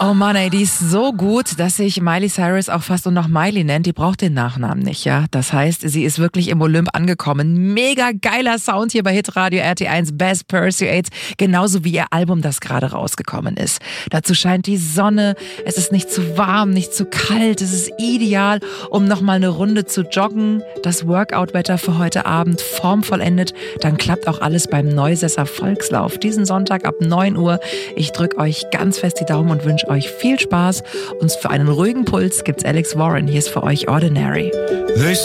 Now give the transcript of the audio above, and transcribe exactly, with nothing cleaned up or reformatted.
Oh Mann, ey, die ist so gut, dass sich Miley Cyrus auch fast nur noch Miley nennt. Die braucht den Nachnamen nicht, ja. Das heißt, sie ist wirklich im Olymp angekommen. Mega geiler Sound hier bei Hitradio R T eins, Best Pursuits. Genauso wie ihr Album, das gerade rausgekommen ist. Dazu scheint die Sonne. Es ist nicht zu warm, nicht zu kalt. Es ist ideal, um nochmal eine Runde zu joggen. Das Workout-Wetter für heute Abend formvollendet. Dann klappt auch alles beim Neusesser Volkslauf. Diesen Sonntag ab neun Uhr. Ich drücke euch ganz fest die Daumen und wünsche euch viel Spaß. Und für einen ruhigen Puls gibt's Alex Warren. Hier ist für euch Ordinary.